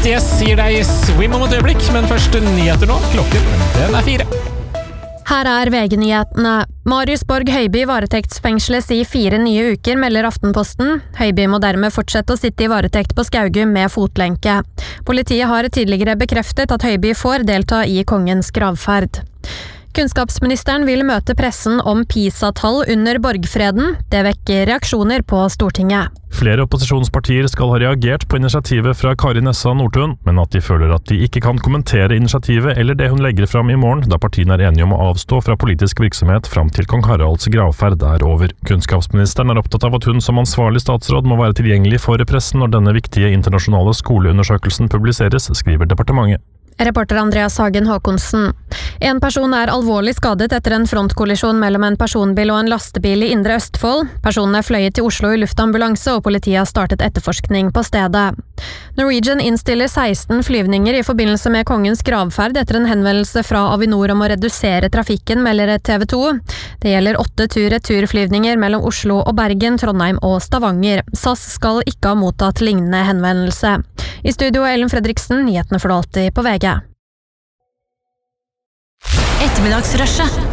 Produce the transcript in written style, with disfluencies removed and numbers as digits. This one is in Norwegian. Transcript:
yes, gir deg swim om et øyeblikk, men først nyheter nå. Klokken, den 4. Her er VG-nyhetene. Marius Borg Høiby varetektsfengsles i 4 nye uker, melder Aftenposten. Høiby må dermed fortsette å sitte i varetekt på Skaugum med fotlenke. Politiet har tidligere bekreftet at Høiby får delta i kongens gravferd. Kunnskapsministeren vil møte pressen om PISA-tall under borgfreden. Det vekker reaksjoner på Stortinget. Flere opposisjonspartier skal ha reagert på initiativet fra Kari Nessa Nordtun, men at de føler at de ikke kan kommentere initiativet eller det hun legger fram i morgen, da partiene er enige om å avstå fra politisk virksomhet fram til kong Haralds gravferd er over. Kunnskapsministeren er opptatt av at hun som ansvarlig statsråd må være tilgjengelig for pressen når denne viktige internasjonale skoleundersøkelsen publiseres, skriver departementet. Reporter Andreas Hagen Håkonsen. En person er alvorlig skadet etter en frontkollisjon mellom en personbil og en lastebil i Indre Østfold. Personen er fløyet til Oslo i luftambulanse, og politiet har startet etterforskning på stedet. Norwegian innstiller 16 flyvninger i forbindelse med kongens gravferd etter en henvendelse fra Avinor om å redusere trafikken, melder TV 2. Det gjelder 8 tur-retur-flyvninger mellom Oslo og Bergen, Trondheim og Stavanger. SAS skal ikke ha mottatt lignende henvendelse. I studio Ellen Fredriksen, nyhetene for alltid på VG. Ettermiddagsrushet.